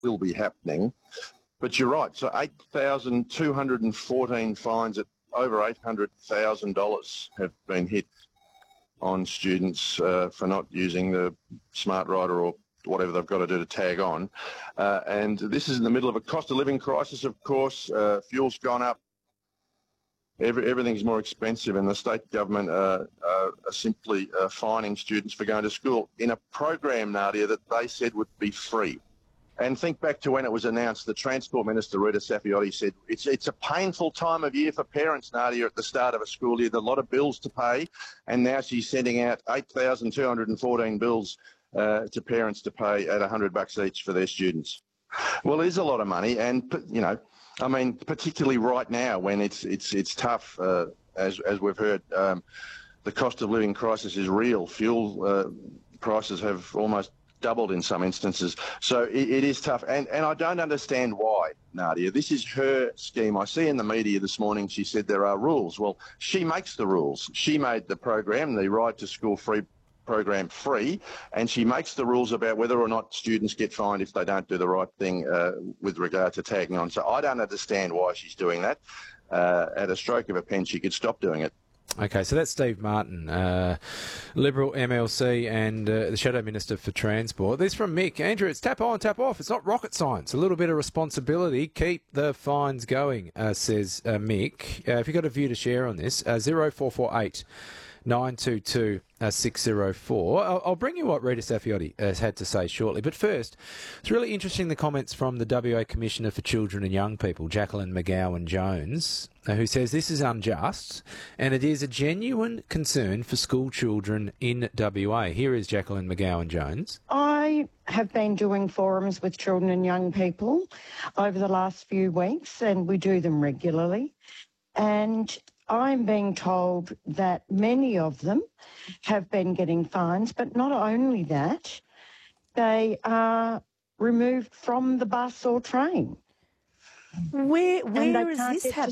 will be happening. But you're right. So 8,214 fines at over $800,000 have been hit on students for not using the Smart Rider or whatever they've got to do to tag on. And this is in the middle of a cost of living crisis, of course. Fuel's gone up. Everything's more expensive, and the state government are simply fining students for going to school in a program, Nadia, that they said would be free. And think back to when it was announced, the Transport Minister, Rita Saffioti, said it's a painful time of year for parents, Nadia, at the start of a school year. There's a lot of bills to pay, and now she's sending out 8,214 bills to parents to pay at $100 each for their students. Well, it is a lot of money, and, you know, I mean, particularly right now when it's tough, as we've heard, the cost of living crisis is real. Fuel prices have almost doubled in some instances. So it is tough. And I don't understand why, Nadia. This is her scheme. I see in the media this morning she said there are rules. Well, she makes the rules. She made the program, the Ride to School Free program, free, and she makes the rules about whether or not students get fined if they don't do the right thing with regard to tagging on. So I don't understand why she's doing that. At a stroke of a pen, she could stop doing it. Okay, so that's Steve Martin, Liberal MLC and the Shadow Minister for Transport. This from Mick. Andrew, it's tap on, tap off. It's not rocket science. A little bit of responsibility. Keep the fines going, says Mick. If you've got a view to share on this, 0448 922 604. I'll bring you what Rita Saffioti has had to say shortly. But first, it's really interesting the comments from the WA Commissioner for Children and Young People, Jacqueline McGowan-Jones, who says this is unjust and it is a genuine concern for school children in WA. Here is Jacqueline McGowan-Jones. I have been doing forums with children and young people over the last few weeks, and we do them regularly. And I'm being told that many of them have been getting fines, but not only that, they are removed from the bus or train. Where is this happening?